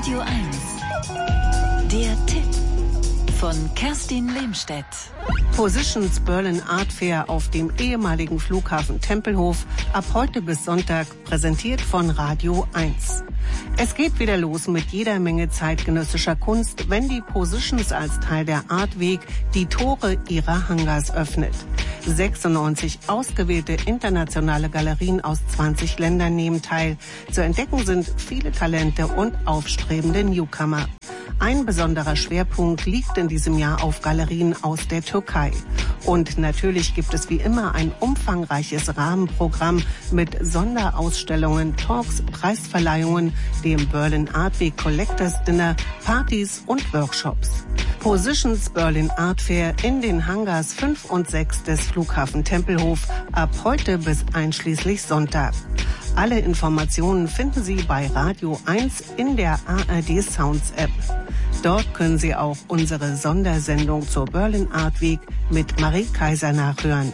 Radio 1. Der Tipp von Kerstin Lehmstedt. Positions Berlin Art Fair auf dem ehemaligen Flughafen Tempelhof, ab heute bis Sonntag, präsentiert von Radio 1. Es geht wieder los mit jeder Menge zeitgenössischer Kunst, wenn die Positions als Teil der Art Week die Tore ihrer Hangars öffnet. 96 ausgewählte internationale Galerien aus 20 Ländern nehmen teil. Zu entdecken sind viele Talente und aufstrebende Newcomer. Ein besonderer Schwerpunkt liegt in diesem Jahr auf Galerien aus der Türkei. Und natürlich gibt es wie immer ein umfangreiches Rahmenprogramm mit Sonderausstellungen, Talks, Preisverleihungen, dem Berlin Art Week Collectors Dinner, Partys und Workshops. Positions Berlin Art Fair in den Hangars 5 und 6 des Flughafen Tempelhof ab heute bis einschließlich Sonntag. Alle Informationen finden Sie bei Radio 1 in der ARD Sounds App. Dort können Sie auch unsere Sondersendung zur Berlin Art Week mit Marie Kaiser nachhören.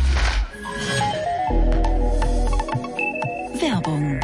Werbung.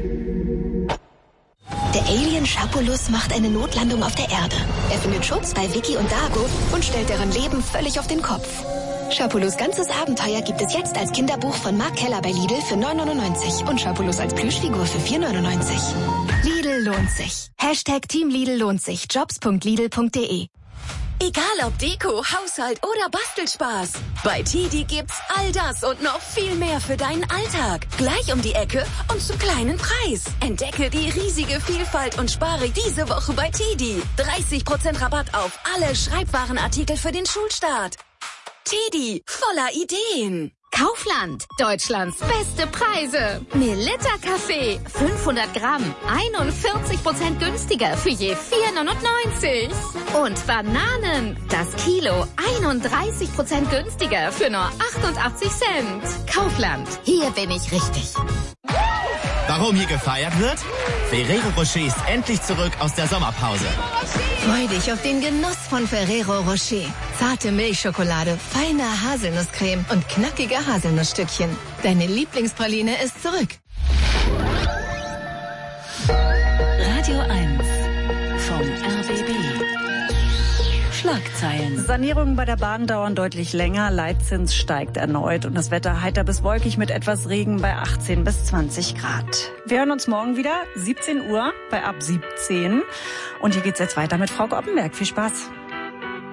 Der Alien Schapulus macht eine Notlandung auf der Erde. Er findet Schutz bei Vicky und Dago und stellt deren Leben völlig auf den Kopf. Schapulus' ganzes Abenteuer gibt es jetzt als Kinderbuch von Mark Keller bei Lidl für 9,99 und Schapulus als Plüschfigur für 4,99. Lidl lohnt sich. #Team Lidl lohnt sich. Jobs.lidl.de. Egal ob Deko, Haushalt oder Bastelspaß. Bei TiDi gibt's all das und noch viel mehr für deinen Alltag. Gleich um die Ecke und zum kleinen Preis. Entdecke die riesige Vielfalt und spare diese Woche bei TiDi. 30% Rabatt auf alle Schreibwarenartikel für den Schulstart. TiDi, voller Ideen. Kaufland, Deutschlands beste Preise. Melitta Kaffee, 500 Gramm, 41% günstiger für je 4,99. Und Bananen, das Kilo, 31% günstiger für nur 88 Cent. Kaufland, hier bin ich richtig. Warum hier gefeiert wird? Ferrero Rocher ist endlich zurück aus der Sommerpause. Freu dich auf den Genuss von Ferrero Rocher. Zarte Milchschokolade, feine Haselnusscreme und knackige Haselnussstückchen. Deine Lieblingspraline ist zurück. Radio 1 vom RBB. Schlagzeilen. Sanierungen bei der Bahn dauern deutlich länger, Leitzins steigt erneut und das Wetter heiter bis wolkig mit etwas Regen bei 18 bis 20 Grad. Wir hören uns morgen wieder, 17 Uhr bei Ab 17. Und hier geht's jetzt weiter mit Frau Oppenberg. Viel Spaß.